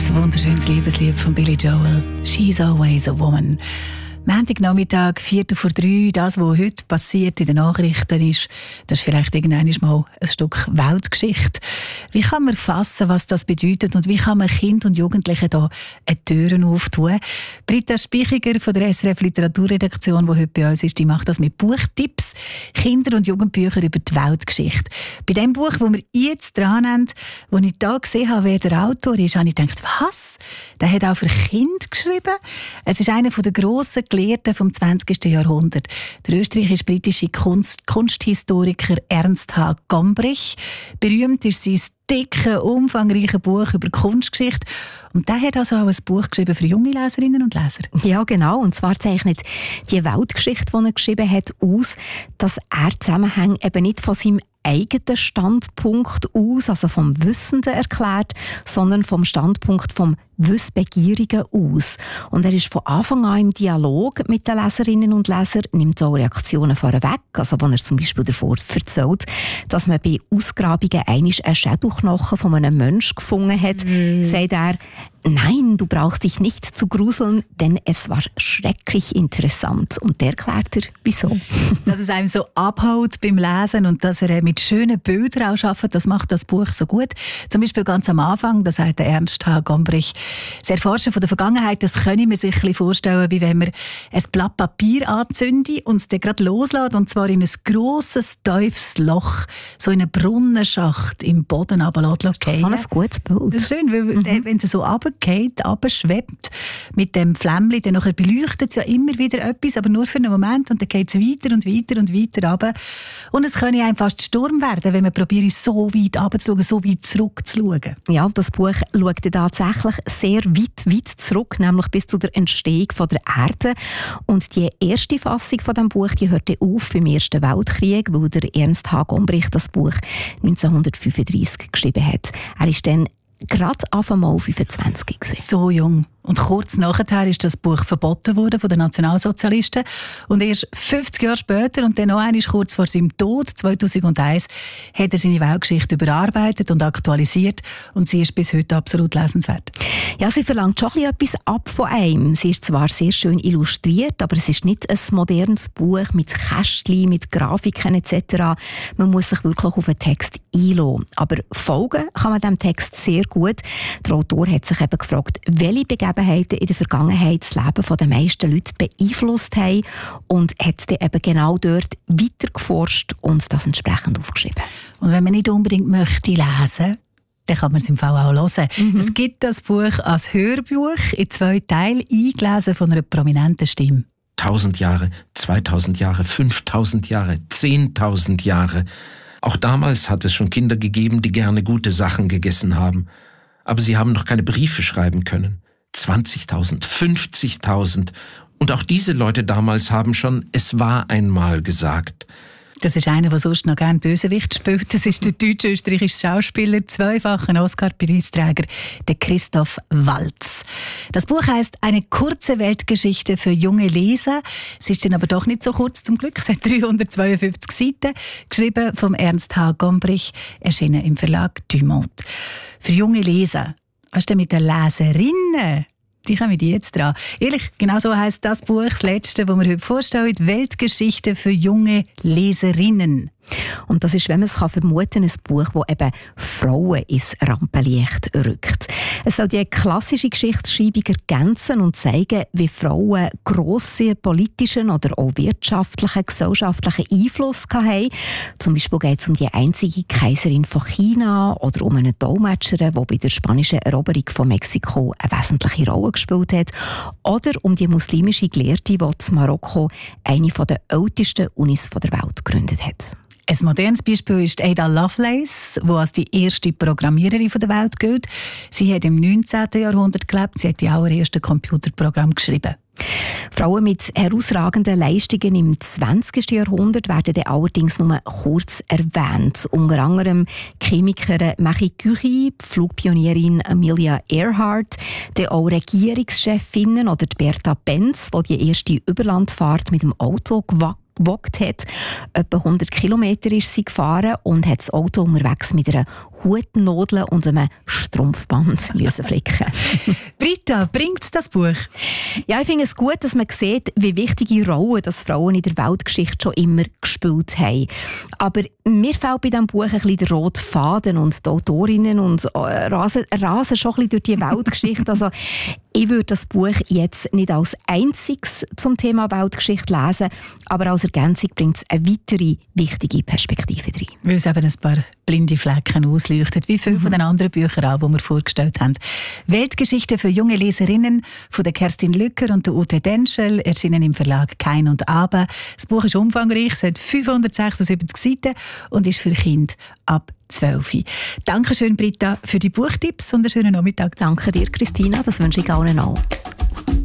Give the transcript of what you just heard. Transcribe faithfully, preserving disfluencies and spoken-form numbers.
Ein wunderschönes Liebeslied von Billy Joel. She's always a woman. Montagnachmittag, Viertel vor drei, das, was heute passiert in den Nachrichten ist, das ist vielleicht irgendwann mal ein Stück Weltgeschichte. Wie kann man fassen, was das bedeutet und wie kann man Kindern und Jugendlichen da eine Türen auftun? Britta Spichiger von der S R F Literaturredaktion, die heute bei uns ist, die macht das mit Buchtipps, Kinder- und Jugendbücher über die Weltgeschichte. Bei dem Buch, das wir jetzt dran haben, wo ich da gesehen habe, wer der Autor ist, habe ich gedacht, was? Der hat auch für Kinder geschrieben. Es ist einer der grossen Gelehrten vom zwanzigsten Jahrhundert. Der österreichisch-britische Kunst- Kunsthistoriker Ernst H. Gombrich. Berühmt ist sein dicke, umfangreiche Buch über Kunstgeschichte. Und der hat also auch ein Buch geschrieben für junge Leserinnen und Leser. Ja, genau. Und zwar zeichnet die Weltgeschichte, die er geschrieben hat, aus, dass er Zusammenhänge eben nicht von seinem eigenen Standpunkt aus, also vom Wissenden erklärt, sondern vom Standpunkt vom Wissbegierigen aus. Und er ist von Anfang an im Dialog mit den Leserinnen und Lesern, nimmt auch Reaktionen vorweg, also wenn er zum Beispiel davor erzählt, dass man bei Ausgrabungen einmal einen Schädelknochen von einem Menschen gefunden hat, mm. sagt er, nein, du brauchst dich nicht zu gruseln, denn es war schrecklich interessant. Und der erklärt er, wieso. Dass es einem so abhaut beim Lesen und dass er mit schönen Bildern auch arbeitet, das macht das Buch so gut. Zum Beispiel ganz am Anfang, da sagt der Ernst H. Gombrich, das Erforschen von der Vergangenheit, das können wir sich ein bisschen vorstellen, wie wenn man ein Blatt Papier anzündet und es dann gerade loslässt, und zwar in ein grosses, tiefes Loch, so in einen Brunnenschacht im Boden runterlässt. Das ist so ein gutes Bild. Das ist schön, weil mhm. wenn es so runtergeht, runterschwebt mit dem Flämmchen, dann nachher beleuchtet es ja immer wieder etwas, aber nur für einen Moment, und dann geht es weiter und weiter und weiter runter. Und es kann einem fast Sturm werden, wenn man probiert, so weit runterzuschauen, so weit zurückzuschauen. Ja, das Buch schaut tatsächlich sehr weit, weit zurück, nämlich bis zu der Entstehung von der Erde. Und die erste Fassung von dem Buch, die hörte auf beim Ersten Weltkrieg, weil der Ernst H. Gombrich das Buch neunzehnhundertfünfunddreissig geschrieben hat. Er ist dann gerade auf einmal fünfundzwanzig gewesen. So jung. Und kurz nachher ist das Buch verboten worden von den Nationalsozialisten. Und erst fünfzig Jahre später, und dann noch einmal kurz vor seinem Tod, zweitausendeins, hat er seine Weltgeschichte überarbeitet und aktualisiert. Und sie ist bis heute absolut lesenswert. Ja, sie verlangt schon etwas ab von einem. Sie ist zwar sehr schön illustriert, aber es ist nicht ein modernes Buch mit Kästchen, mit Grafiken et cetera. Man muss sich wirklich auf den Text einlassen. Aber folgen kann man dem Text sehr gut. Der Autor hat sich eben gefragt, welche Begebenheiten in der Vergangenheit das Leben der meisten Leute beeinflusst haben, und hat dann eben genau dort weiter geforscht und das entsprechend aufgeschrieben. Und wenn man nicht unbedingt möchte lesen, dann kann man es im Fall auch hören. Mhm. Es gibt das Buch als Hörbuch in zwei Teilen, eingelesen von einer prominenten Stimme. Tausend Jahre, zweitausend Jahre, fünftausend Jahre, zehntausend Jahre. Auch damals hat es schon Kinder gegeben, die gerne gute Sachen gegessen haben. Aber sie haben noch keine Briefe schreiben können. zwanzigtausend, fünfzigtausend. Und auch diese Leute damals haben schon «Es war einmal» gesagt. Das ist einer, der sonst noch gerne Bösewicht spielt. Das ist der deutsch-österreichische Schauspieler, zweifacher Oscar-Preisträger, der Christoph Waltz. Das Buch heisst «Eine kurze Weltgeschichte für junge Leser». Es ist dann aber doch nicht so kurz, zum Glück. Es hat dreihundertzweiundfünfzig Seiten, geschrieben vom Ernst H. Gombrich, erschienen im Verlag Dumont. Für junge Leser. Was ist denn mit den Leserinnen? Die kommen jetzt dran. Ehrlich, genau so heisst das Buch, das letzte, das wir heute vorstellen, «Weltgeschichte für junge Leserinnen». Und das ist, wenn man es vermuten kann, ein Buch, das eben Frauen ins Rampenlicht rückt. Es soll die klassische Geschichtsschreibung ergänzen und zeigen, wie Frauen grossen politischen oder auch wirtschaftlichen, gesellschaftlichen Einfluss hatten. Zum Beispiel geht es um die einzige Kaiserin von China oder um eine Dolmetscherin, die bei der spanischen Eroberung von Mexiko eine wesentliche Rolle gespielt hat. Oder um die muslimische Gelehrte, die in Marokko eine der ältesten Unis der Welt gegründet hat. Ein modernes Beispiel ist Ada Lovelace, die als die erste Programmiererin der Welt gilt. Sie hat im neunzehnten Jahrhundert gelebt, sie hat die allerersten Computerprogramme geschrieben. Frauen mit herausragenden Leistungen im zwanzigsten Jahrhundert werden dann allerdings nur kurz erwähnt. Unter anderem Chemikerin Marie Curie, Flugpionierin Amelia Earhart, dann auch Regierungschefinnen oder Bertha Benz, die die erste Überlandfahrt mit dem Auto gewagt gewogt hat. Etwa hundert Kilometer ist sie gefahren und hat das Auto unterwegs mit einer Hutnadeln und einem Strumpfband müssen flicken. Britta, bringt das Buch? Ja, ich finde es gut, dass man sieht, wie wichtige Rollen das Frauen in der Weltgeschichte schon immer gespielt haben. Aber mir fällt bei diesem Buch ein bisschen der rote Faden und die Autorinnen und rasen, rasen schon ein bisschen durch die Weltgeschichte. Also, ich würde das Buch jetzt nicht als einziges zum Thema Weltgeschichte lesen, aber als Ergänzung bringt es eine weitere wichtige Perspektive rein. Weil es eben ein paar blinde Flecken ausleuchtet, wie viele mhm. von den anderen Büchern auch, die wir vorgestellt haben. Weltgeschichte für junge Leserinnen von der Kerstin Lücker und der Ute Denschel, erschienen im Verlag Kein und Aber. Das Buch ist umfangreich, es hat fünfhundertsechsundsiebzig Seiten und ist für Kinder ab zwölf. Dankeschön, Britta, für die Buchtipps und einen schönen Nachmittag. Danke dir, Christina, das wünsche ich allen auch.